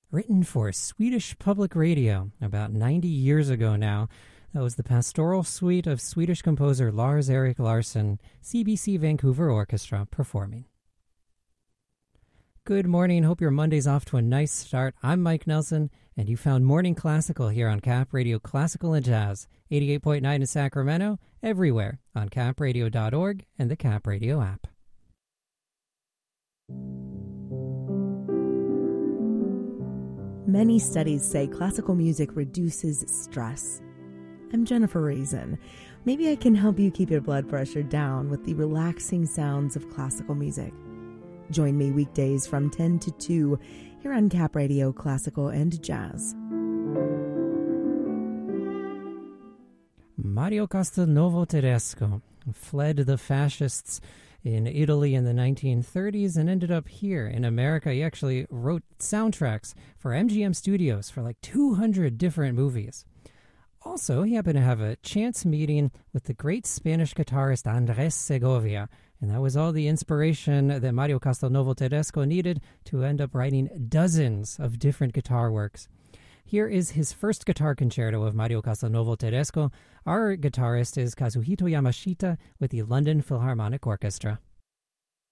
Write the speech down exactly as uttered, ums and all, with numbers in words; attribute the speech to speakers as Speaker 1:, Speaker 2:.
Speaker 1: written for Swedish Public Radio about ninety years ago now. That was the Pastoral Suite of Swedish composer Lars-Erik Larsson, C B C Vancouver Orchestra, performing. Good morning. Hope your Monday's off to a nice start. I'm Mike Nelson, and you found Morning Classical here on Cap Radio Classical and Jazz, eighty-eight point nine in Sacramento, everywhere on cap radio dot org and the Cap Radio app.
Speaker 2: Many studies say classical music reduces stress. I'm Jennifer Raisin. Maybe I can help you keep your blood pressure down with the relaxing sounds of classical music. Join me weekdays from ten to two here on Cap Radio Classical and Jazz.
Speaker 1: Mario Castelnuovo Tedesco fled the fascists in Italy in the nineteen thirties and ended up here in America. He actually wrote soundtracks for M G M Studios for like two hundred different movies. Also, he happened to have a chance meeting with the great Spanish guitarist Andrés Segovia, and that was all the inspiration that Mario Castelnuovo Tedesco needed to end up writing dozens of different guitar works. Here is his first guitar concerto of Mario Castelnuovo Tedesco. Our guitarist is Kazuhito Yamashita with the London Philharmonic Orchestra.